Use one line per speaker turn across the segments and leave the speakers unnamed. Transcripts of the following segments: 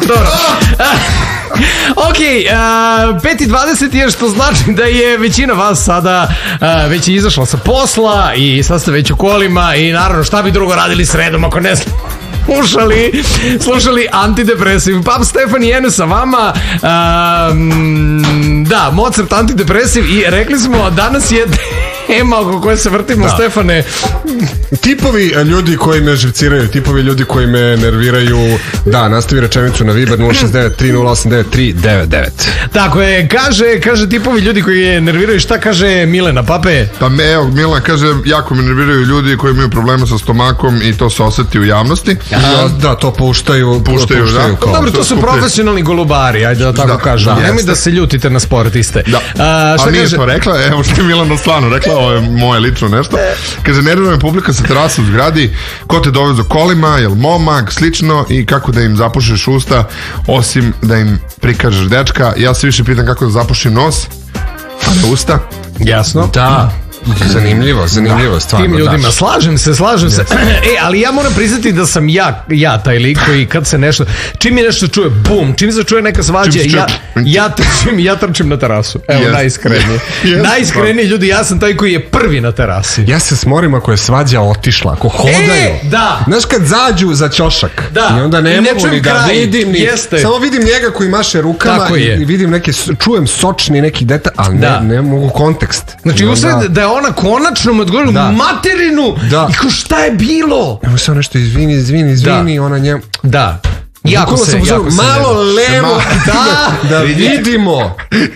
Dobro. Ok, 5:20 je, što znači da je većina vas sada već je izašla sa posla i sad ste već u kolima i naravno šta bi drugo radili sredom ako ne slušali antidepresiv. Pap Stefan i Ene sa vama. Da, Mozart antidepresiv i rekli smo danas je tema oko koje se vrtimo, da. Stefane.
Tipovi ljudi koji me živciraju, tipovi ljudi koji me nerviraju. Da, nastavi rečenicu na Viber 069-308-9399.
Tako je, kaže tipovi ljudi koji je nerviraju. Šta kaže Milena, Pape?
Pa evo, Milena kaže, jako me nerviraju ljudi koji imaju problema sa stomakom i to se oseti u javnosti.
Da, to puštaju
da.
Dobro, to su profesionalni golubari, ajde da tako kažem. Nemoj da se ljutite na sportiste.
Da. A nije to rekla, evo što je Milena stvarno rekla, ovo je moje lično nešto. Kaže, nervira me publika sa terasa u zgradi, ko te dovezo kolima, jel momak, slično, i kako da im zapušiš usta, osim da im prikažeš dečka. Ja se više pitam kako da zapušim nos, a da usta.
Jasno.
Da. Zanimljivo, stvarno.
Tim ljudima, slažem se. Ali ja moram priznati da sam ja taj lik koji kad se nešto, čim je nešto čuje, bum, čim se čuje neka svađa, ja trčim na terasu. Evo, najiskreniji ljudi, ja sam taj koji je prvi na terasi.
Ja se smorim ako je svađa otišla, ako hodaju.
Da.
Znaš kad zađu za ćošak, i onda ne mogu ni da vidim, samo vidim njega koji maše rukama i vidim neke, čujem sočni neki detalj, ali ne mogu kontekst.
Znači, usred da je ona konačno me odgovorila materinu i ko šta je bilo?
Evo sam nešto izvini, ona njemu.
Da. Jako se
malo levo da vidimo.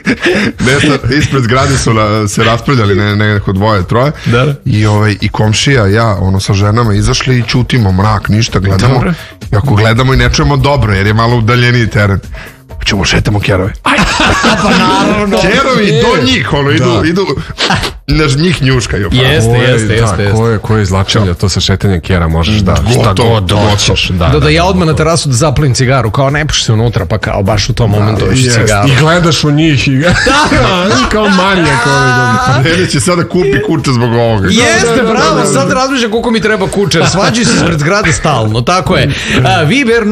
Ispred zgrade su se raspravljali nekako dvoje, troje. I komšija, ja, sa ženama izašli i čutimo, mrak, ništa, gledamo. I ako gledamo i ne čujemo dobro, jer je malo udaljeniji teren, ćemo šetamo kerove.
Pa naravno.
Kerovi do njih, idu naš njih njuškaju.
Jeste.
Koje izlačenje, to sa šetanjem kera možeš da šta god doćeš.
Da ja odmah na terasu da zaplim cigaru, kao ne puši se unutra, pa kao baš u tom momentu viši cigaru.
I gledaš u njih i kao manijak.
Nede će sada kupi kuće zbog ovoga.
Jeste, bravo, sad razmišljam koliko mi treba kuće. Svađaju se ispred zgrade stalno, tako je. Viber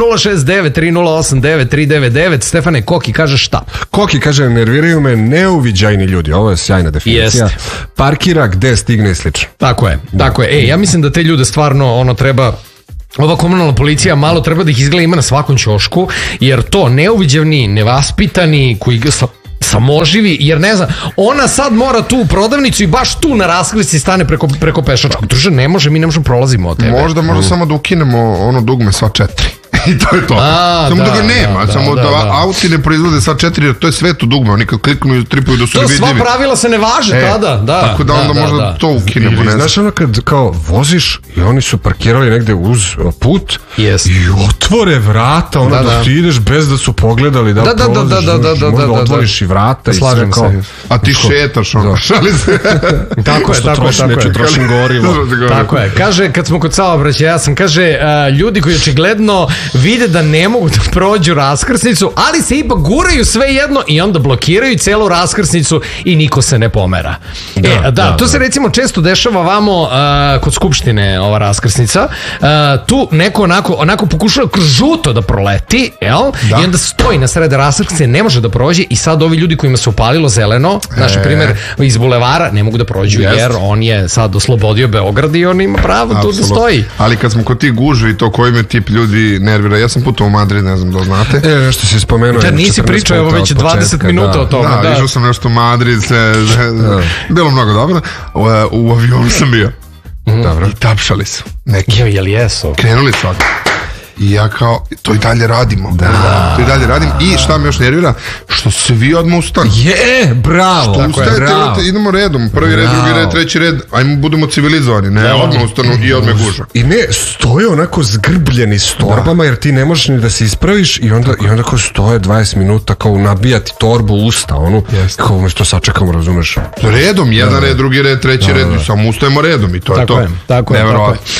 069-308-9399. Stefane, Koki kaže šta?
Koki kaže, nerviraju me neuviđajni ljudi. Ovo je sjajna definicija. Parkira gde stigne i slično.
Tako je. Ja mislim da te ljude stvarno treba, ova komunalna policija malo treba da ih izgleda ima na svakom ćošku, jer to neuviđavni, nevaspitani, koji samoživi, jer ne znam, ona sad mora tu u prodavnicu i baš tu na raskrsnici stane preko pešačkog. Druže, ne može, mi ne možemo prolazimo od tebe.
Možda samo da ukinemo ono dugme sva 4. I to je to. Samo da ga nema, samo da auti ne proizvode sva 4, jer to je sve to dugme. Oni kad kliknu i tripuju da su nevidljivi.
To sva pravila se ne važe tada.
Tako da onda možda to ukinemo.
Znaš ono kad kao voziš i oni su parkirali negde uz put i otvore vrata, ono da ti ideš bez da su pogledali da prolaziš, možda otvoriš i vrata.
Slažem se.
A ti šetaš ono, šali se.
Tako je.
Neću trošim gorivo.
Tako je. Kaže, kad smo kod saobraćaja, ja sam, kaže, ljudi koji očigledno vide da ne mogu da prođu raskrsnicu, ali se ipak guraju svejedno i onda blokiraju celu raskrsnicu i niko se ne pomera. To se recimo često dešava vamo kod Skupštine, ova raskrsnica. Tu neko onako pokušava kroz žuto da proleti, i onda stoji na sred raskrsnice, ne može da prođe, i sad ovi ljudi kojima se upalilo zeleno, naš primjer iz bulevara, ne mogu da prođu jer on je sad oslobodio Beograd i on ima pravo tu da stoji.
Ali kad smo kod tih gužvi, to koji me tip ljudi nervira, ja sam putao u Madrid, ne znam da znate.
Nešto si spomenuo.
Kad nisi pričao, evo već 20 minuta o tome.
Da, išao sam nešto u Madrid, bilo mnogo dobro. U avionu sam bio. Dobro. I tapšali su neki.
Jel jesu?
Krenuli su ovdje. I ja kao, to i dalje radimo. To i dalje radim. I šta me još nervira? Što svi odmah ustanu.
Bravo.
Što ustajete, idemo redom. Prvi red, drugi red, treći red. Ajmo, budemo civilizovani. Ne, odmah ustanu i odmah guža.
I ne, stoje onako zgrbljeni s torbama, jer ti ne možeš ni da se ispraviš i onda kao stoje 20 minuta kao nabijati torbu u usta, kao umjesto sačekamo, razumeš?
Redom, jedan red, drugi red, treći red. Samo ustajemo redom i to je to.
Tako je.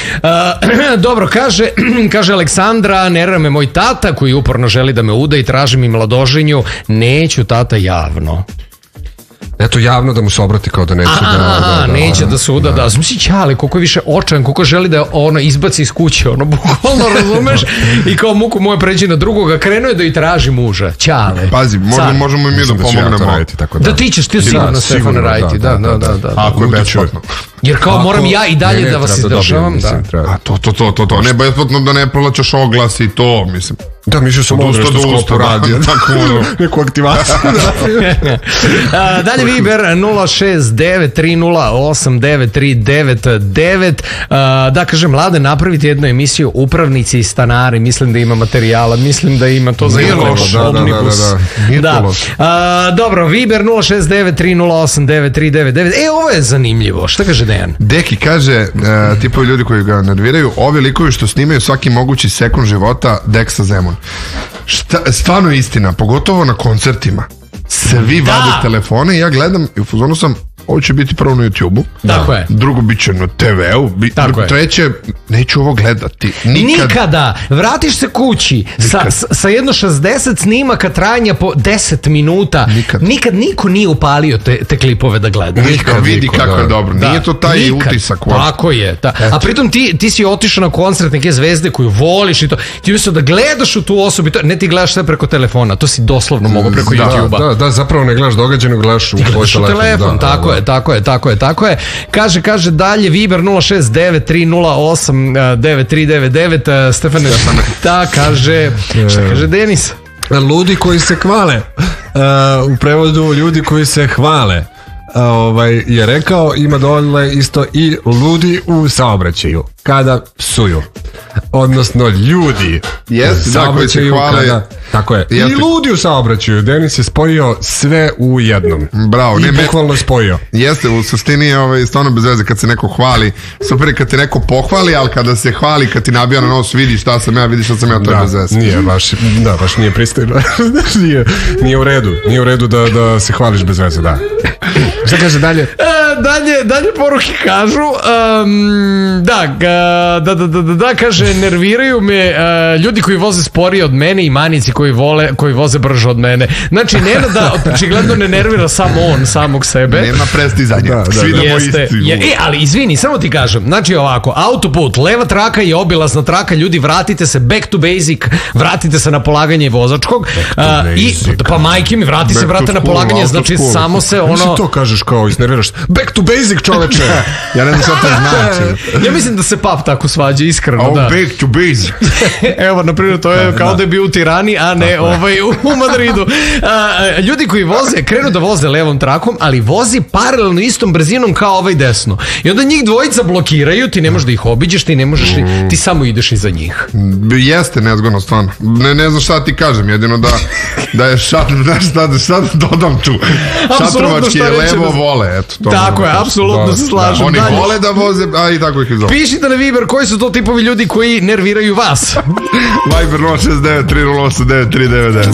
Dobro, kaže Aleksandra, nervira me moj tata koji uporno želi da me uda i traži mi mladoženju. Neću, tata, javno.
Eto, javno da mu se obrati kao da neće
neće da suda, da. Mislim, Ćale, koliko je više očajan, koliko želi da ono izbaci iz kuće, ono, bukvalno, razumeš? I kao muku moje pređi na drugoga, krenuo je da i traži muža. Ćale.
Pazi, možemo i mi da pomognemo.
Da ti ćeš ti sigurno, Stefane, raditi, da.
Ako je besplatno.
Jer kao moram ja i dalje da vas izdržavam, da.
A to, ne besplatno da ne plaćaš oglas i to, mislim.
Da, mišljio sam ovdje što sklopu radi. Neku aktivaciju.
Dalje Viber 069-308-9399. Da, kaže, Mlade, napraviti jednu emisiju Upravnici i stanari. Mislim da ima materijala, mislim da ima to za jedan omnibus. Da. Dobro, Viber 069-308-9399. Ovo je zanimljivo. Šta kaže Dejan?
Deki kaže, tipovi ljudi koji ga nerviraju, ovi likovi što snimaju svaki mogući sekund života, Deksa Zemun. Stvarno je istina, pogotovo na koncertima. Svi vade telefone i ja gledam i u fazonu sam, ovo će biti prvo na YouTube-u.
Tako je.
Drugo bit će na TV-u. Treće, neću ovo gledati.
Nikada. Vratiš se kući sa jedno 60 snimaka trajanja po 10 minuta. Nikad niko nije upalio te klipove da gleda.
Vidi kako je dobro. Nije to taj utisak.
Tako je. A pritom ti si otišao na koncert neke zvezde koju voliš i to. Ti umjesto da gledaš u tu osobu, ne ti gledaš sve preko telefona. To si doslovno mogo preko YouTube-a.
Da, zapravo ne gledaš događaj, gledaš u tvoj telefon.
Tako je. Kaže dalje Viber 069-308-9399. Stefane, šta kaže Denis?
Ludi koji se hvale. U prevodu ljudi koji se hvale. Je rekao, ima dole isto i ludi u saobraćaju kada psuju, odnosno ljudi
koji se hvale,
tako je, i ludi u saobraćaju. Denis je spojio sve u jednom.
Bravo,
i bukvalno spojio.
Jeste, u suštini je stvarno bez veze kad se neko hvali. Super je kad te neko pohvali, ali kada se hvali, kad ti nabija na nos, vidi šta sam ja, vidi šta sam ja, to je bez veze.
Nije baš nije pristojno. Nije u redu da se hvališ bez veze, da. Šta kaže dalje?
Dalje poruke kažu da, kaže, nerviraju me ljudi koji voze sporije od mene i manici koji voze brže od mene. Znači, Nenada očigledno ne nervira samo on, samog sebe.
Nema prestizanja. Svi da isti.
Ali izvini, samo ti kažem, znači ovako, autoput, leva traka i obilazna traka, ljudi, vratite se back to basic, vratite se na polaganje vozačkog pa majke mi, vrati se, brate, na polaganje, znači samo se ono...
Mislim, to kažeš kao iznerviraš. Back to basic, čoveče.
Ja ne znam šta to znači.
Ja mislim da se pap tako svađa, iskreno, da.
Back to basic.
Evo, na primjer, to je kao da je bio u Tirani, a ne u Madridu. Ljudi koji voze, krenu da voze levom trakom, ali vozi paralelno istom brzinom kao ovaj desno. I onda njih dvojica blokiraju, ti ne možeš da ih obiđeš, ti ne možeš, ti samo ideš iza njih.
Jeste nezgodno, stvarno. Ne znam šta ti kažem, jedino da je šta dodam tu. Šatrovački je levo vole, eto.
Tako je, apsolutno se slažem.
Oni vole da voze, a i tako ih izvole.
Pišite na Viber koji su to tipovi ljudi koji nerviraju vas.
Viber 069 308 9399.